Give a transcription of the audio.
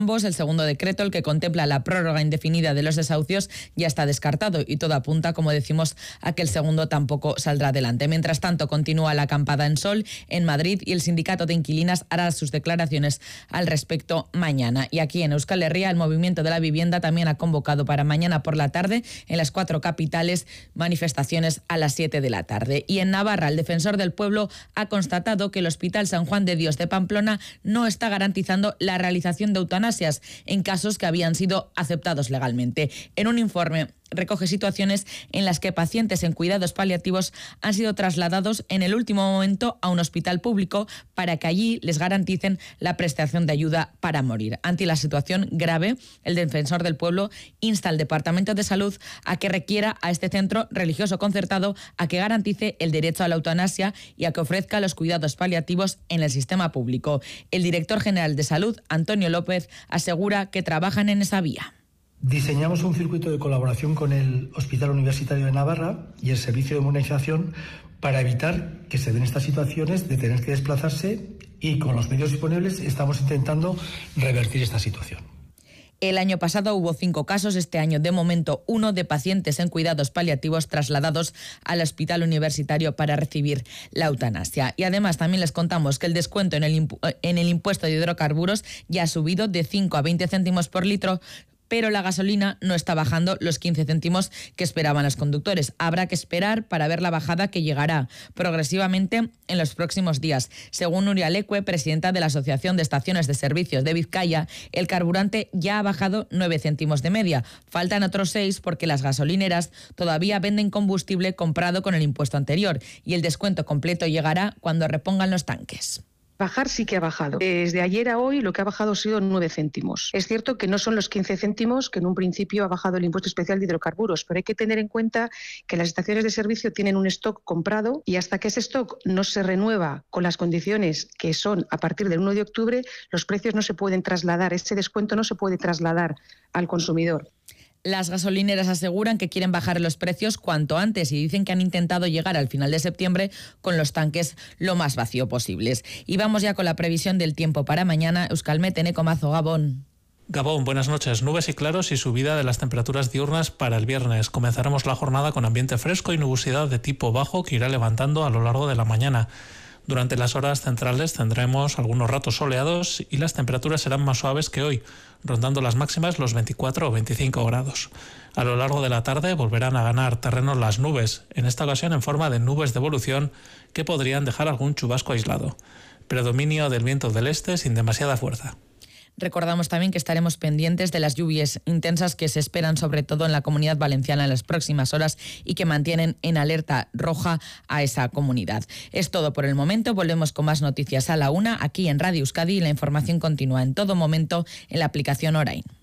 ambos, el segundo decreto, el que contempla la prórroga indefinida de los desahucios, ya está descartado y todo apunta, como decimos, a que el segundo tampoco saldrá adelante. Mientras tanto, continúa la acampada en Sol, en Madrid, y el sindicato de inquilinas hará sus declaraciones al respecto mañana. Y aquí en Euskal Herria, el movimiento de la vivienda también ha convocado para mañana por la tarde, en las 4 capitales, manifestaciones a las 7 de la tarde. Y en Navarra, el defensor del pueblo ha constatado que el Hospital San Juan de Dios de Pamplona no está garantizando la realización de eutanasia en casos que habían sido aceptados legalmente. En un informe recoge situaciones en las que pacientes en cuidados paliativos han sido trasladados en el último momento a un hospital público para que allí les garanticen la prestación de ayuda para morir. Ante la situación grave, el defensor del pueblo insta al Departamento de Salud a que requiera a este centro religioso concertado a que garantice el derecho a la eutanasia y a que ofrezca los cuidados paliativos en el sistema público. El director general de Salud, Antonio López, asegura que trabajan en esa vía. Diseñamos un circuito de colaboración con el Hospital Universitario de Navarra y el Servicio de Inmunización para evitar que se den estas situaciones de tener que desplazarse, y con los medios disponibles estamos intentando revertir esta situación. El año pasado hubo 5 casos, este año de momento 1 de pacientes en cuidados paliativos trasladados al Hospital Universitario para recibir la eutanasia. Y además también les contamos que el descuento en el impuesto de hidrocarburos ya ha subido de 5 a 20 céntimos por litro, pero la gasolina no está bajando los 15 céntimos que esperaban los conductores. Habrá que esperar para ver la bajada, que llegará progresivamente en los próximos días. Según Nuria Lecue, presidenta de la Asociación de Estaciones de Servicios de Vizcaya, el carburante ya ha bajado 9 céntimos de media. Faltan otros 6 porque las gasolineras todavía venden combustible comprado con el impuesto anterior, y el descuento completo llegará cuando repongan los tanques. Bajar sí que ha bajado. Desde ayer a hoy lo que ha bajado ha sido 9 céntimos. Es cierto que no son los 15 céntimos que en un principio ha bajado el impuesto especial de hidrocarburos, pero hay que tener en cuenta que las estaciones de servicio tienen un stock comprado, y hasta que ese stock no se renueva con las condiciones que son a partir del 1 de octubre, los precios no se pueden trasladar, ese descuento no se puede trasladar al consumidor. Las gasolineras aseguran que quieren bajar los precios cuanto antes y dicen que han intentado llegar al final de septiembre con los tanques lo más vacío posibles. Y vamos ya con la previsión del tiempo para mañana. Euskalmet, Eneko Mazo, Gabón. Gabón, buenas noches. Nubes y claros y subida de las temperaturas diurnas para el viernes. Comenzaremos la jornada con ambiente fresco y nubosidad de tipo bajo que irá levantando a lo largo de la mañana. Durante las horas centrales tendremos algunos ratos soleados y las temperaturas serán más suaves que hoy, rondando las máximas los 24 o 25 grados. A lo largo de la tarde volverán a ganar terreno las nubes, en esta ocasión en forma de nubes de evolución que podrían dejar algún chubasco aislado. Predominio del viento del este sin demasiada fuerza. Recordamos también que estaremos pendientes de las lluvias intensas que se esperan sobre todo en la Comunidad Valenciana en las próximas horas y que mantienen en alerta roja a esa comunidad. Es todo por el momento. Volvemos con más noticias a la 1 aquí en Radio Euskadi, y la información continúa en todo momento en la aplicación Orain.